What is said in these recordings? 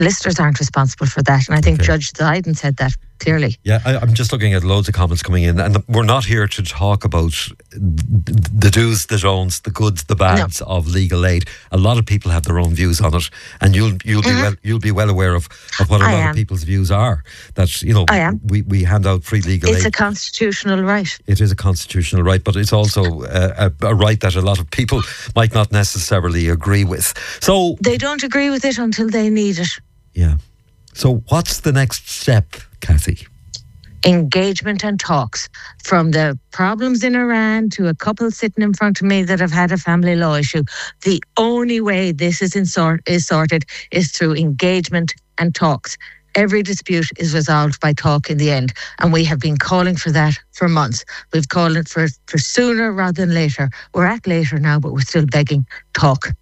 Solicitors aren't responsible for that. And I think Judge Dryden said that clearly. Yeah, I'm just looking at loads of comments coming in, and we're not here to talk about the do's, the don'ts, the goods, the bads of legal aid. A lot of people have their own views on it, and you'll be well aware of what a lot of people's views are. That, you know, we hand out free legal aid. It's a constitutional right. It is a constitutional right, but it's also a right that a lot of people might not necessarily agree with. So they don't agree with it until they need it. Yeah. So what's the next step, Kathy? Engagement and talks. From the problems in Iran to a couple sitting in front of me that have had a family law issue. The only way this is sorted is through engagement and talks. Every dispute is resolved by talk in the end. And we have been calling for that for months. We've called it for sooner rather than later. We're at later now, but we're still begging talk.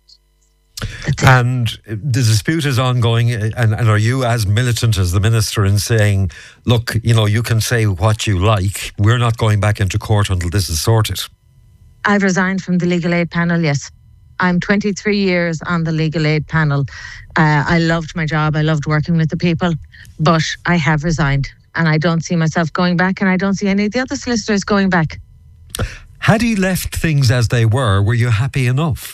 And the dispute is ongoing, and are you as militant as the Minister in saying, look, you know, you can say what you like, we're not going back into court until this is sorted? I've resigned from the Legal Aid panel, yes. I'm 23 years on the Legal Aid panel. I loved my job, I loved working with the people, but I have resigned, and I don't see myself going back, and I don't see any of the other solicitors going back. Had he left things as they were you happy enough?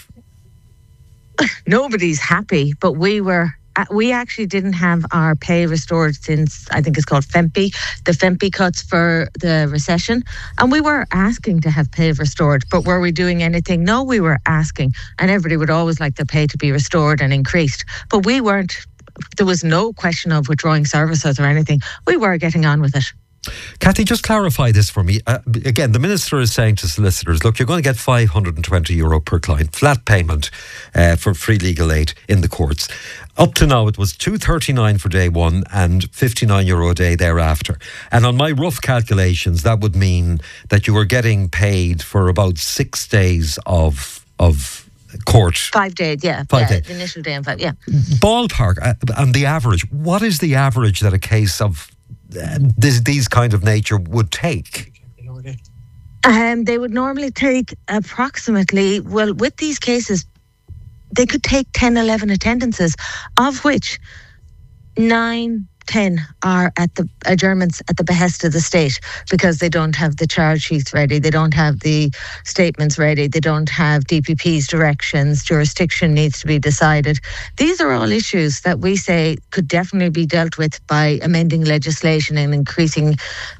Nobody's happy, but we actually didn't have our pay restored since, I think it's called FEMPI, the FEMPI cuts for the recession. And we were asking to have pay restored, but were we doing anything? No, we were asking. And everybody would always like their pay to be restored and increased. But we weren't, there was no question of withdrawing services or anything. We were getting on with it. Kathy, just clarify this for me. Again, the Minister is saying to solicitors, look, you're going to get €520 per client, flat payment for free legal aid in the courts. Up to now, it was $239 for day one and €59 a day thereafter. And on my rough calculations, that would mean that you were getting paid for about 6 days of court. 5 days, yeah. 5 days. The initial day and 5, yeah. Ballpark, and the average. What is the average that a case of these kind of nature would take? They would normally take approximately, well, with these cases, they could take 10, 11 attendances, of which 9, 10 are at the adjournments at the behest of the state, because they don't have the charge sheets ready, they don't have the statements ready, they don't have DPP's directions, jurisdiction needs to be decided. These are all issues that we say could definitely be dealt with by amending legislation and increasing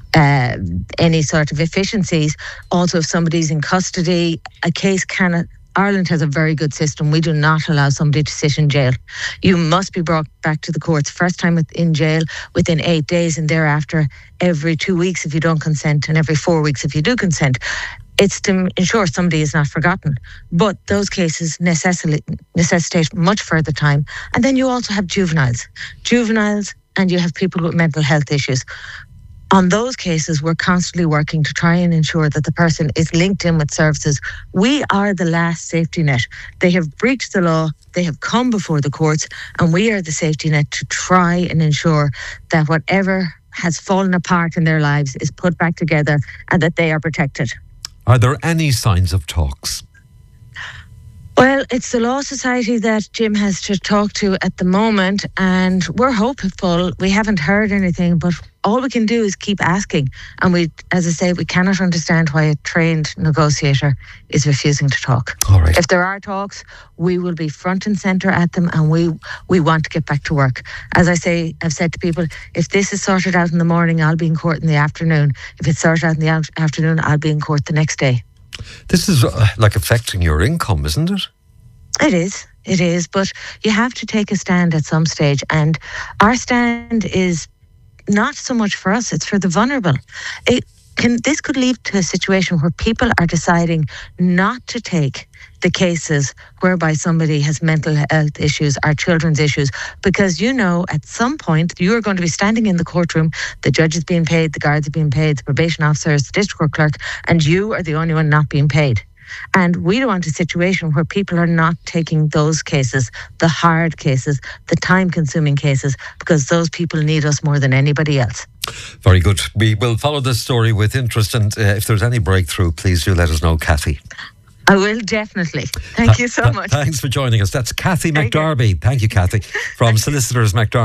any sort of efficiencies. Also, if somebody's in custody, a case cannot... Ireland has a very good system. We do not allow somebody to sit in jail. You must be brought back to the courts, first time in jail within 8 days, and thereafter every 2 weeks if you don't consent, and every 4 weeks if you do consent. It's to ensure somebody is not forgotten. But those cases necessitate much further time. And then you also have juveniles, and you have people with mental health issues. On those cases, we're constantly working to try and ensure that the person is linked in with services. We are the last safety net. They have breached the law, they have come before the courts, and we are the safety net to try and ensure that whatever has fallen apart in their lives is put back together and that they are protected. Are there any signs of talks? Well, it's the Law Society that Jim has to talk to at the moment, and we're hopeful. We haven't heard anything, but all we can do is keep asking. And we, as I say, we cannot understand why a trained negotiator is refusing to talk. All right. If there are talks, we will be front and centre at them, and we want to get back to work. As I say, I've said to people, if this is sorted out in the morning, I'll be in court in the afternoon. If it's sorted out in the afternoon, I'll be in court the next day. This is like affecting your income, isn't it? It is, but you have to take a stand at some stage, and our stand is not so much for us, it's for the vulnerable. This could lead to a situation where people are deciding not to take the cases whereby somebody has mental health issues or children's issues, because at some point you are going to be standing in the courtroom, the judge is being paid, the guards are being paid, the probation officers, the district court clerk, and you are the only one not being paid. And we don't want a situation where people are not taking those cases, the hard cases, the time-consuming cases, because those people need us more than anybody else. Very good. We will follow this story with interest, and if there's any breakthrough, please do let us know, Kathy. I will definitely. Thank you so much. Thanks for joining us. That's Kathy Thank you. McDarby. Thank you, Kathy, from Solicitors McDarby.